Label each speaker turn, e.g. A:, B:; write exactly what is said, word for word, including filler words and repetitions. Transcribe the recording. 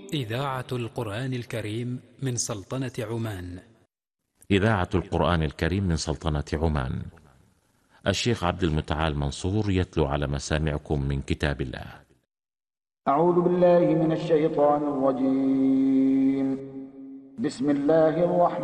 A: إذاعة القرآن الكريم من سلطنة عمان.
B: إذاعة القرآن الكريم من سلطنة عمان. الشيخ عبد المتعال منصور يتلو على مسامعكم من كتاب الله.
C: أعوذ بالله من الشيطان الرجيم. بسم الله الرحمن